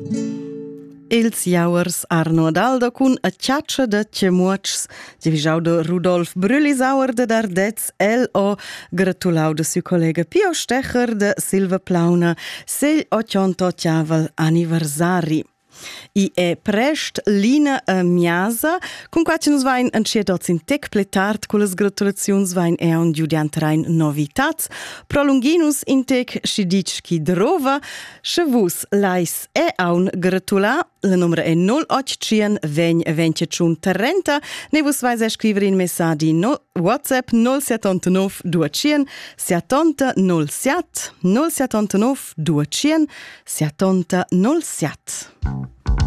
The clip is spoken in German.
Els jauers Arno Adaldo cun a ciaccia de Cemuocs, divisau de Rudolf Brülisauer de Dardez, el o gratulau de su collega Pio Stecher de Silva Plauna, segl o cionto ciavel anniversari. I è prest lina a miasa, con qua nus vain anschiadots in tec pletard, con las gratulazions vain e un giudianterain novitats, prolunginus in tec scidicchi drova, shavus lais e aun gratula, la numero è 085 20 30, ne vos vais a scrivere in messaggi no WhatsApp 079 200 70 07 079 200 70 07.